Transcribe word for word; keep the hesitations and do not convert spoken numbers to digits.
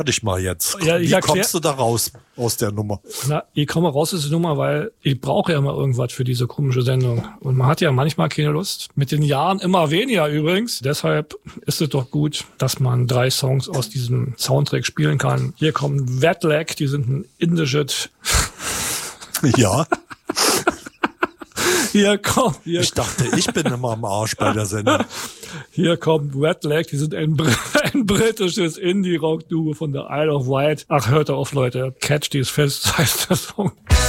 dich mal jetzt. Ja, Wie ja, kommst du da raus aus der Nummer? Na, ich komme raus aus der Nummer, weil ich brauche ja immer irgendwas für diese komische Sendung. Und man hat ja manchmal keine Lust. Mit den Jahren immer weniger übrigens. Deshalb ist es doch gut, dass man drei Songs aus diesem Soundtrack spielen kann. Hier kommt Wet Leg, die sind ein indisches... Ja. Hier kommt... Hier ich dachte, ich bin immer am Arsch bei der Sendung. Hier kommt Wet Leg, die sind ein, Br- ein britisches Indie-Rock-Duo von der Isle of Wight. Ach, hört auf, Leute. Catch, die ist fest, heißt der Song.